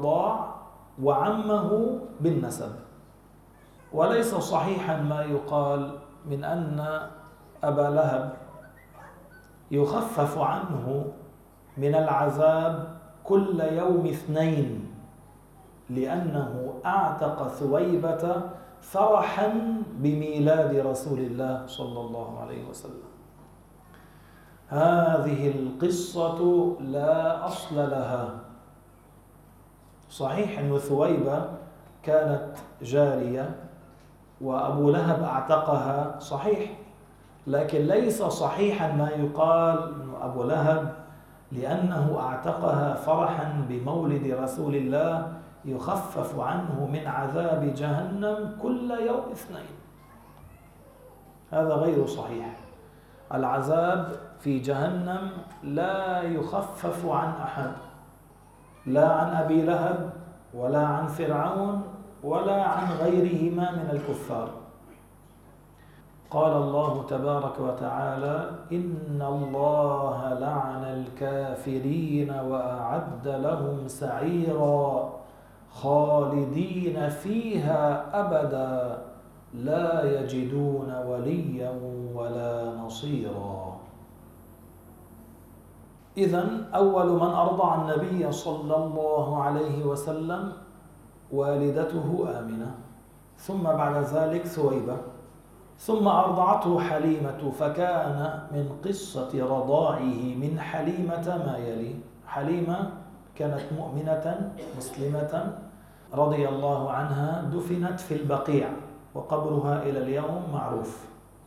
بالرضاع وعمه بالنسب. وليس صحيحا ما يقال من أن أبا لهب يخفف عنه من العذاب كل يوم 2 لأنه أعتق ثويبة فرحا بميلاد رسول الله صلى الله عليه وسلم. هذه القصة لا أصل لها. صحيح أن ثويبة كانت جارية وأبو لهب أعتقها، صحيح، لكن ليس صحيحا ما يقال أن أبو لهب لأنه أعتقها فرحا بمولد رسول الله يخفف عنه من عذاب جهنم كل يوم 2. هذا غير صحيح. العذاب في جهنم لا يخفف عن أحد، لا عن أبي لهب ولا عن فرعون ولا عن غيرهما من الكفار. قال الله تبارك وتعالى: إن الله لعن الكافرين وأعد لهم سعيرا خالدين فيها أبدا لا يجدون وليا ولا نصيرا. إذن أول من أرضع النبي صلى الله عليه وسلم والدته آمنة، ثم بعد ذلك ثويبة، ثم أرضعته حليمة. فكان من قصة رضاعه من حليمة ما يلي: حليمة كانت مؤمنة مسلمة رضي الله عنها، دفنت في البقيع وقبرها إلى اليوم معروف.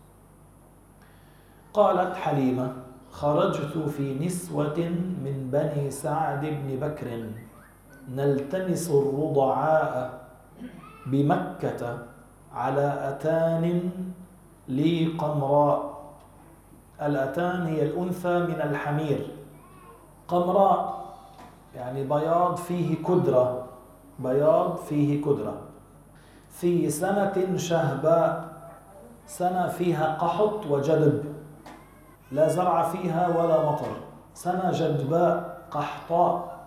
قالت حليمة: خرجت في نسوة من بني سعد بن بكر نلتمس الرضعاء بمكة على أتان لي قمراء. الأتان هي الأنثى من الحمير، قمراء يعني بياض فيه كدرة، بياض فيه كدرة، في سنة شهباء، سنة فيها قحط وجدب، لا زرع فيها ولا مطر، سنة جدباء قحطاء،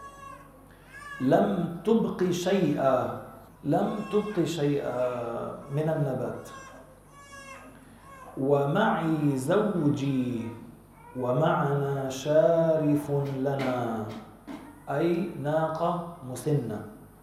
لم تبق شيئا، لم تبق شيئا من النبات. ومعي زوجي ومعنا شارف لنا، أي ناقة مسنة،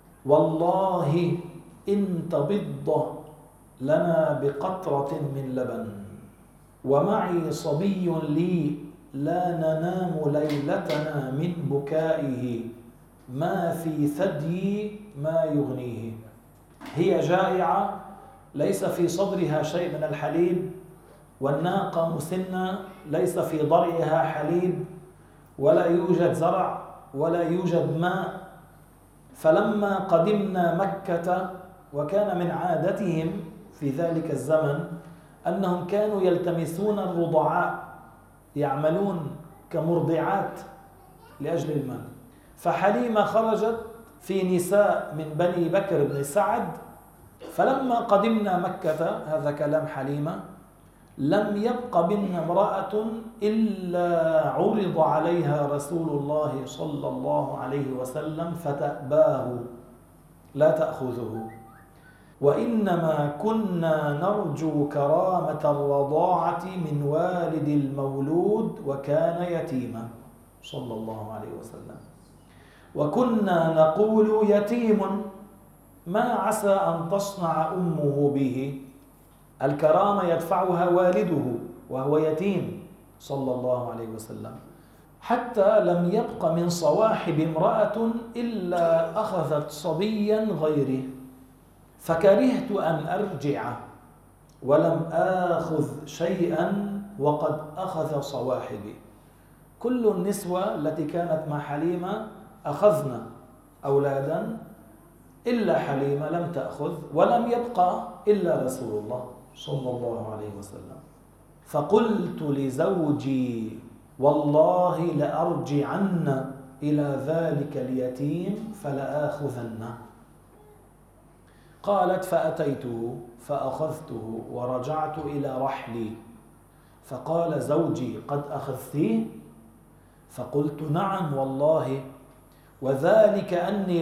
والله إن تبض لنا بقطرة من لبن، ومعي صبي لي لا ننام ليلتنا من بكائه، ما في ثدي ما يغنيه. هي جائعة ليس في صدرها شيء من الحليب، والناقة مسنة ليس في ضرعها حليب، ولا يوجد زرع ولا يوجد ماء. فلما قدمنا مكة، وكان من عادتهم في ذلك الزمن أنهم كانوا يلتمسون الرضعاء، يعملون كمرضعات لأجل المال. فحليمة خرجت في نساء من بني بكر بن سعد، فلما قدمنا مكة، هذا كلام حليمة، لم يبق منا امرأة إلا عرض عليها رسول الله صلى الله عليه وسلم فتأباه، لا تأخذه، وإنما كنا نرجو كرامة الرضاعة من والد المولود، وكان يتيما صلى الله عليه وسلم، وكنا نقول: يتيم ما عسى أن تصنع أمه به. الكرامة يدفعها والده وهو يتيم صلى الله عليه وسلم. حتى لم يبق من صواحب امرأة إلا أخذت صبيا غيره، فكرهت أن أرجع ولم آخذ شيئا وقد أخذ صواحبي. كل النسوة التي كانت مع حليمة أخذنا أولادا، إلا حليمة لم تأخذ، ولم يبقى إلا رسول الله صلى الله عليه وسلم. فقلت لزوجي: والله لأرجعن إلى ذلك اليتيم فلآخذنه. قالت: فأتيته فأخذته ورجعت إلى رحلي، فقال زوجي: قد أخذتيه؟ فقلت: نعم والله، وذلك أني